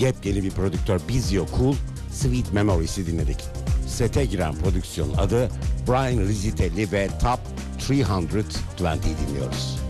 yepyeni bir prodüktör Bizio Cool, Sweet Memories'i dinledik. Sete giren prodüksiyonun adı Brian Rizzitelli ve Top 320 dinliyoruz.